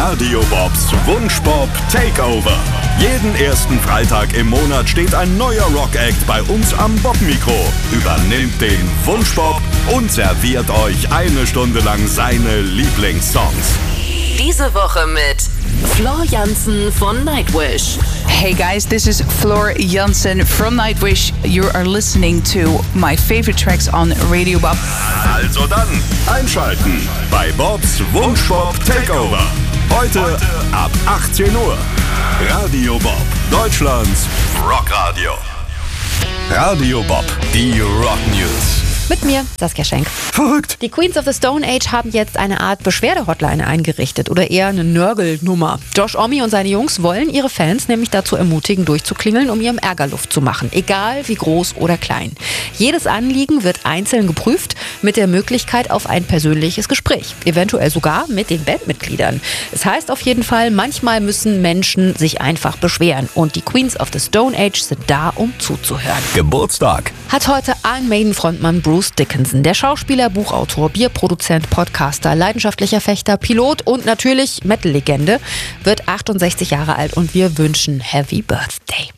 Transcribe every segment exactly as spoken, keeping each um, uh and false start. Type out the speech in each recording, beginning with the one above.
Radio Bobs Wunschbob Takeover. Jeden ersten Freitag im Monat steht ein neuer Rock-Act bei uns am Bob-Mikro, übernimmt den Wunschbob und serviert euch eine Stunde lang seine Lieblingssongs. Diese Woche mit Floor Jansen von Nightwish. Hey guys, this is Floor Jansen from Nightwish. You are listening to my favorite tracks on Radio Bob. Also dann, einschalten bei Bobs Wunschbob Takeover. Heute, Heute ab achtzehn Uhr. Radio Bob, Deutschlands Rockradio. Radio Bob, die Rock News. Mit mir, Saskia Schenk. Verrückt. Die Queens of the Stone Age haben jetzt eine Art Beschwerde-Hotline eingerichtet oder eher eine Nörgelnummer. Josh Homme und seine Jungs wollen ihre Fans nämlich dazu ermutigen, durchzuklingeln, um ihrem Ärger Luft zu machen. Egal wie groß oder klein. Jedes Anliegen wird einzeln geprüft mit der Möglichkeit auf ein persönliches Gespräch. Eventuell sogar mit den Bandmitgliedern. Es heißt auf jeden Fall, manchmal müssen Menschen sich einfach beschweren. Und die Queens of the Stone Age sind da, um zuzuhören. Geburtstag Hat heute Iron Maiden-Frontmann Bruce Dickinson. Der Schauspieler, Buchautor, Bierproduzent, Podcaster, leidenschaftlicher Fechter, Pilot und natürlich Metal-Legende wird achtundsechzig Jahre alt und wir wünschen Happy Birthday.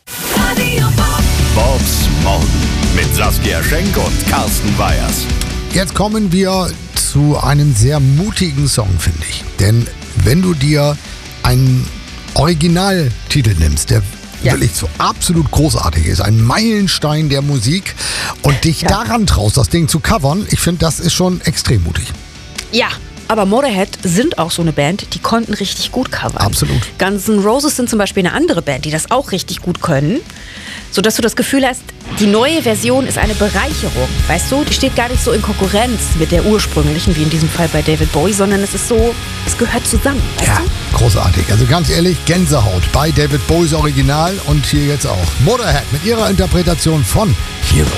Bobs Morgen mit Saskia Schenk und Carsten Weyers. Jetzt kommen wir zu einem sehr mutigen Song, finde ich. Denn wenn du dir einen Originaltitel nimmst, der Ja. wirklich so absolut großartig ist, ein Meilenstein der Musik und dich Ja. daran traust, das Ding zu covern, ich finde, das ist schon extrem mutig. Ja, aber Motorhead sind auch so eine Band, die konnten richtig gut covern. Absolut. Guns N' Roses sind zum Beispiel eine andere Band, die das auch richtig gut können. Sodass du das Gefühl hast, die neue Version ist eine Bereicherung. Weißt du, die steht gar nicht so in Konkurrenz mit der ursprünglichen, wie in diesem Fall bei David Bowie, sondern es ist so, es gehört zusammen. Weißt Ja, du? großartig. Also ganz ehrlich, Gänsehaut bei David Bowies Original und hier jetzt auch Motorhead mit ihrer Interpretation von Hero.